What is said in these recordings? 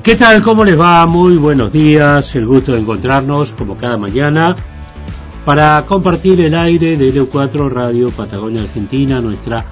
¿Qué tal? ¿Cómo les va? Muy buenos días. El gusto de encontrarnos como cada mañana para compartir el aire de LU4 Radio Patagonia Argentina, nuestra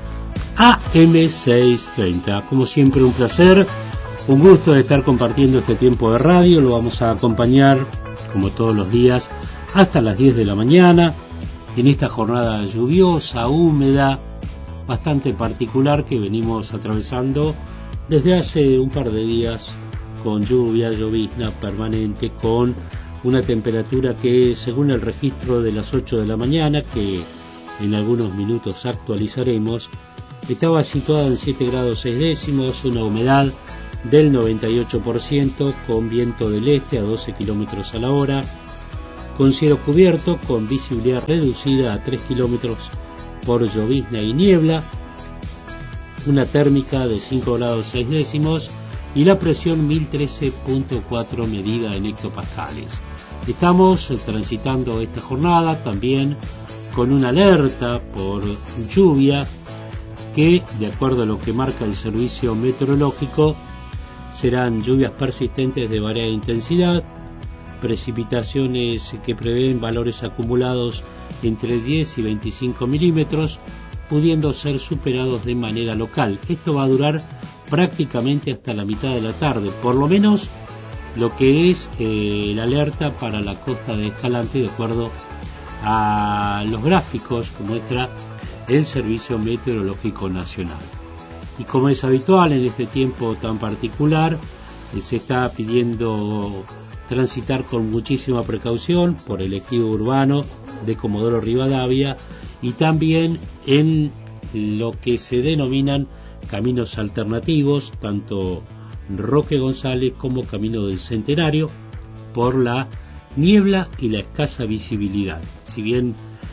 AM630. Como siempre, un placer, un gusto de estar compartiendo este tiempo de radio. Lo vamos a acompañar, como todos los días, hasta las 10 de la mañana, en esta jornada lluviosa, húmeda, bastante particular que venimos atravesando desde hace un par de días, con lluvia, llovizna permanente, con una temperatura que, según el registro de las 8 de la mañana, que en algunos minutos actualizaremos, estaba situada en 7 grados 6 décimos, una humedad del 98%, con viento del este a 12 kilómetros a la hora, con cielo cubierto, con visibilidad reducida a 3 kilómetros por llovizna y niebla, una térmica de 5 grados 6 décimos, y la presión 1013.4 medida en hectopascales. Estamos transitando esta jornada también con una alerta por lluvia que, de acuerdo a lo que marca el servicio meteorológico, serán lluvias persistentes de variada intensidad, precipitaciones que prevén valores acumulados entre 10 y 25 milímetros, pudiendo ser superados de manera local. Esto va a durar prácticamente hasta la mitad de la tarde, por lo menos lo que es la alerta para la costa de Escalante, de acuerdo a los gráficos que muestra el Servicio Meteorológico Nacional. Y como es habitual en este tiempo tan particular, se está pidiendo transitar con muchísima precaución por el ejido urbano de Comodoro Rivadavia y también en lo que se denominan caminos alternativos, tanto Roque González como Camino del Centenario, por la niebla y la escasa visibilidad. Si bien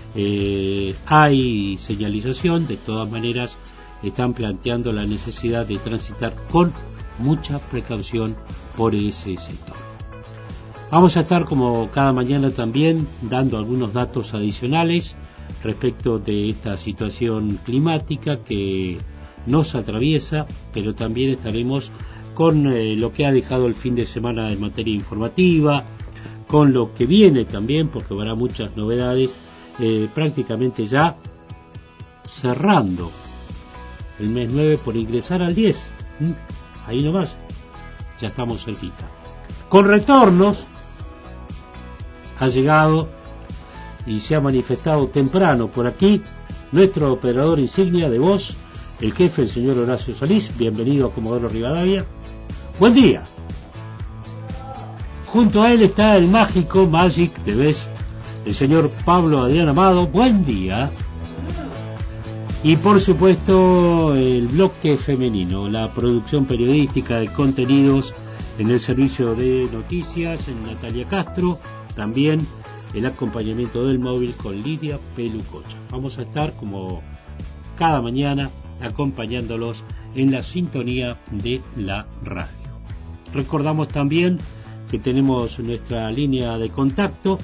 hay señalización, de todas maneras están planteando la necesidad de transitar con mucha precaución por ese sector. Vamos a estar, como cada mañana, también dando algunos datos adicionales respecto de esta situación climática que nos atraviesa, pero también estaremos con lo que ha dejado el fin de semana en materia informativa, con lo que viene también, porque habrá muchas novedades, prácticamente ya cerrando el mes 9 por ingresar al 10, ahí nomás, ya estamos cerquita. Con retornos ha llegado y se ha manifestado temprano por aquí nuestro operador insignia de voz, el jefe, el señor Horacio Solís. Bienvenido a Comodoro Rivadavia. Buen día. Junto a él está el mágico Magic the Best, el señor Pablo Adrián Amado. Buen día. Y por supuesto el bloque femenino, la producción periodística de contenidos en el servicio de noticias en Natalia Castro, también el acompañamiento del móvil con Lidia Pelucocha. Vamos a estar como cada mañana acompañándolos en la sintonía de la radio. Recordamos también que tenemos nuestra línea de contacto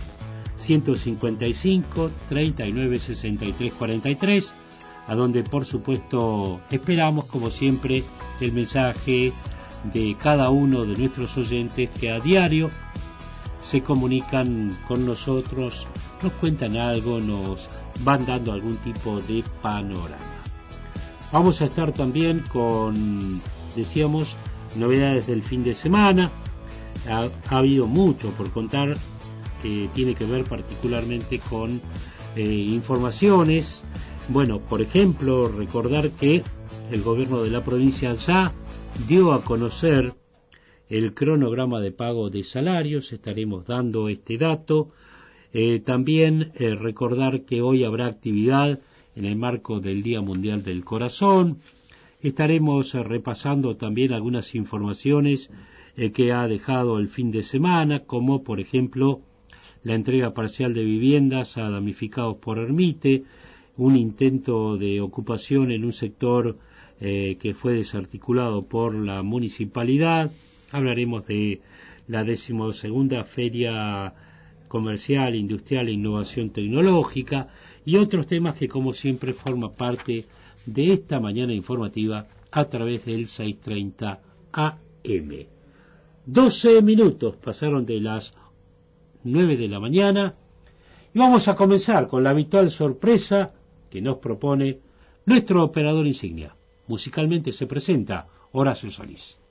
155 39 63 43, a donde por supuesto esperamos, como siempre, el mensaje de cada uno de nuestros oyentes que a diario se comunican con nosotros, nos cuentan algo, nos van dando algún tipo de panorama. Vamos a estar también con, decíamos, novedades del fin de semana. Ha habido mucho por contar que tiene que ver particularmente con informaciones. Bueno, por ejemplo, recordar que el gobierno de la provincia ya dio a conocer el cronograma de pago de salarios. Estaremos dando este dato. También recordar que hoy habrá actividad en el marco del Día Mundial del Corazón. Estaremos repasando también algunas informaciones que ha dejado el fin de semana, como por ejemplo la entrega parcial de viviendas a damnificados por Ermite, un intento de ocupación en un sector que fue desarticulado por la municipalidad. Hablaremos de la 12ª Feria Comercial, Industrial e Innovación Tecnológica y otros temas que, como siempre, forman parte de esta mañana informativa a través del 630 AM. 12 minutos pasaron de las 9 de la mañana y vamos a comenzar con la habitual sorpresa que nos propone nuestro operador insignia. Musicalmente se presenta Horacio Solís.